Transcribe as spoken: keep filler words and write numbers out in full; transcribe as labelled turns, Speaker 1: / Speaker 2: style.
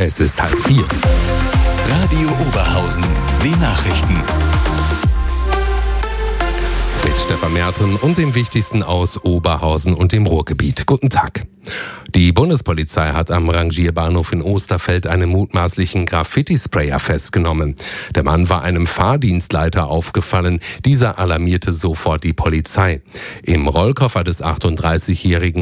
Speaker 1: Es ist halb vier.
Speaker 2: Radio Oberhausen, die Nachrichten.
Speaker 1: Mit Stefan Merten und dem Wichtigsten aus Oberhausen und dem Ruhrgebiet. Guten Tag. Die Bundespolizei hat am Rangierbahnhof in Osterfeld einen mutmaßlichen Graffiti-Sprayer festgenommen. Der Mann war einem Fahrdienstleiter aufgefallen. Dieser alarmierte sofort die Polizei. Im Rollkoffer des achtunddreißigjährigen